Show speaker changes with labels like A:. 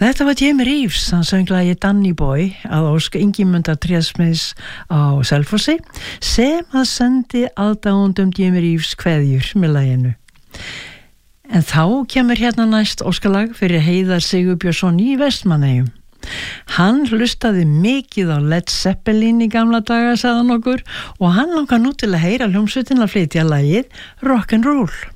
A: Þetta var Jimmy Reeves, hann söng lagið Danny Boy að ósk Ingimundar Trésmiðs á Selfossi sem að sendi aðdáendum Jimmy Reeves kveðjur með laginu. En þá kemur hérna næst óskalag fyrir Heiðar Sigurbjörnsson í Vestmannaeyjum. Hann hlustaði mikið á Led Zeppelin í gamla daga, sagði hann okkur, og hann langar nú til að heyra hljómsveitina flytja lagið Rock'n'Roll.